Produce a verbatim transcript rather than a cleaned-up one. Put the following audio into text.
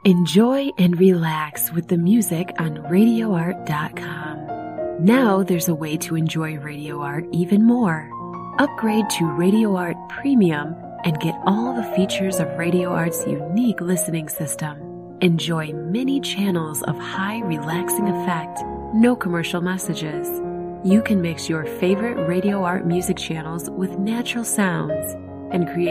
Enjoy and relax with the music on radio art dot com. Now there's a way to enjoy Radio Art even more. Upgrade to Radio Art Premium and get all the features of Radio Art's unique listening system. Enjoy many channels of high relaxing effect, no commercial messages. You can mix your favorite Radio Art music channels with natural sounds and create